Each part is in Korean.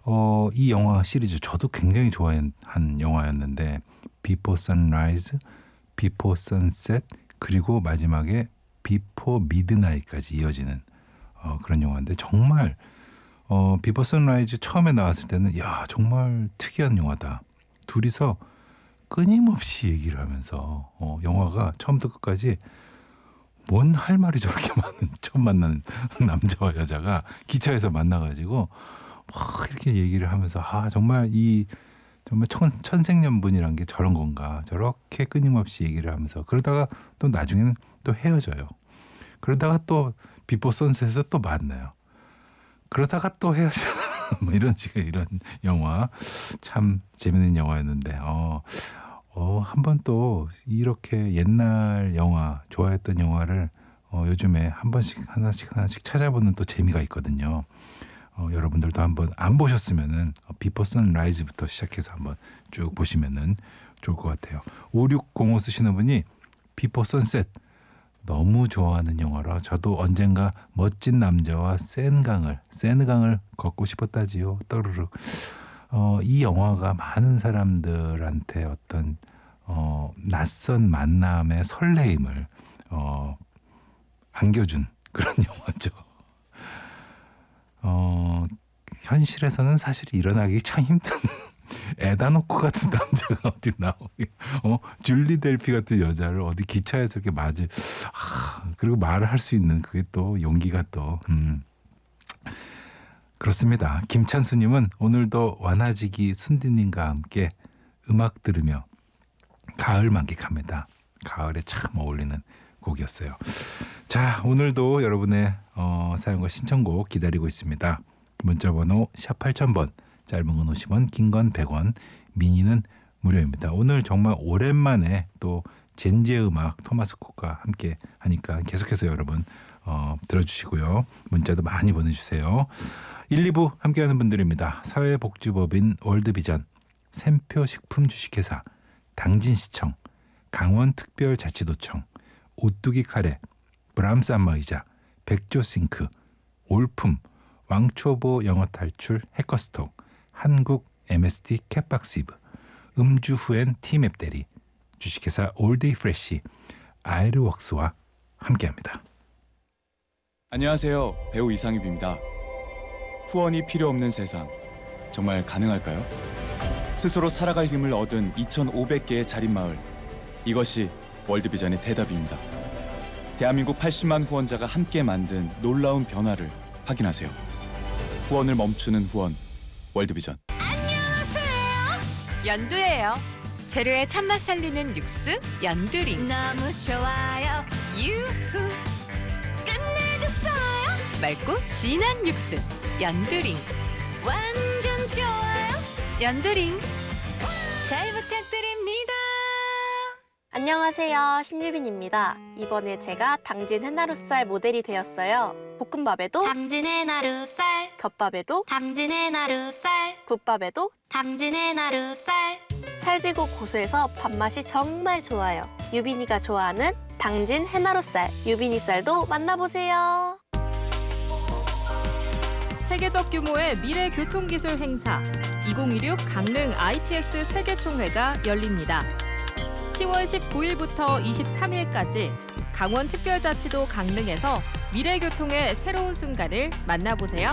이 영화 시리즈 저도 굉장히 좋아한 영화였는데 Before Sunrise, Before Sunset 그리고 마지막에 Before Midnight까지 이어지는 그런 영화인데 정말 Before Sunrise 처음에 나왔을 때는 야 정말 특이한 영화다. 둘이서 끊임없이 얘기를 하면서 영화가 처음부터 끝까지 뭔 할 말이 저렇게 많은 처음 만나는 남자와 여자가 기차에서 만나가지고 막 이렇게 얘기를 하면서 정말 정말 천생연분이란 게 저런 건가 저렇게 끊임없이 얘기를 하면서 그러다가 또 나중에는 또 헤어져요. 그러다가 또 비포 선셋에서 또 만나요. 그러다가 또 헤어져요. 뭐 이런 식의 이런 영화 참 재밌는 영화였는데 한번 또 이렇게 옛날 영화 좋아했던 영화를 요즘에 한 번씩 하나씩 찾아보는 또 재미가 있거든요. 여러분들도 한번 안 보셨으면은 비포 선라이즈부터 시작해서 한번 쭉 보시면은 좋을 것 같아요. 5605 쓰시는 분이 비포 선셋 너무 좋아하는 영화라 저도 언젠가 멋진 남자와 세느강을 걷고 싶었다지요. 떠르르. 이 영화가 많은 사람들한테 어떤 낯선 만남의 설레임을 안겨준 그런 영화죠. 현실에서는 사실 일어나기 참 힘든 에다노크 같은 남자가 어디 나오게 줄리 델피 같은 여자를 어디 기차에서 이렇게 그리고 말을 할 수 있는 그게 또 용기가 또 그렇습니다. 김찬수님은 오늘도 완화지기 순디님과 함께 음악 들으며 가을 만끽합니다. 가을에 참 어울리는 곡이었어요. 자, 오늘도 여러분의 사연과 신청곡 기다리고 있습니다. 문자번호 샵 8000번, 짧은 건 50원, 긴 건 100원, 미니는 무료입니다. 오늘 정말 오랜만에 또 젠지의 음악 토마스 콕과 함께 하니까 계속해서 여러분 들어주시고요. 문자도 많이 보내주세요. 1, 2부 함께하는 분들입니다. 사회복지법인 월드비전, 샘표 식품주식회사, 당진시청, 강원특별자치도청, 오뚜기 카레, 브람스 안마의자, 백조싱크, 올품, 왕초보 영어탈출 해커스톡, 한국 MSD 캣박시브, 음주 후엔 티맵 대리, 주식회사 올데이 프레쉬, 아이르웍스와 함께합니다. 안녕하세요. 배우 이상엽입니다. 후원이 필요 없는 세상, 정말 가능할까요? 스스로 살아갈 힘을 얻은 2,500개의 자립마을, 이것이 월드비전의 대답입니다. 대한민국 80만 후원자가 함께 만든 놀라운 변화를 확인하세요. 후원을 멈추는 후원, 월드비전. 안녕하세요. 연두예요. 재료의 참맛 살리는 육수, 연두링. 너무 좋아요. 유후. 끝내줬어요. 맑고 진한 육수, 연두링. 완전 좋아요. 연두링. 잘 부탁드립니다. 안녕하세요. 신유빈입니다. 이번에 제가 당진 해나루살 모델이 되었어요. 볶음밥에도 당진 해나루살, 덮밥에도 당진 해나루살, 국밥에도 당진 해나루살. 찰지고 고소해서 밥맛이 정말 좋아요. 유빈이가 좋아하는 당진 해나루살, 유빈이쌀도 만나보세요. 세계적 규모의 미래 교통기술 행사 2016 강릉 ITS 세계총회가 열립니다. 10월 19일부터 23일까지 강원특별자치도 강릉에서 미래교통의 새로운 순간을 만나보세요.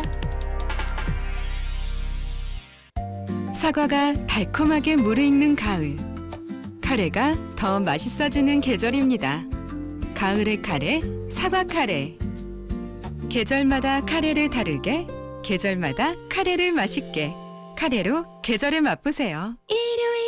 사과가 달콤하게 무르익는 가을. 카레가 더 맛있어지는 계절입니다. 가을의 카레, 사과 카레. 계절마다 카레를 다르게, 계절마다 카레를 맛있게. 카레로 계절을 맛보세요. 일요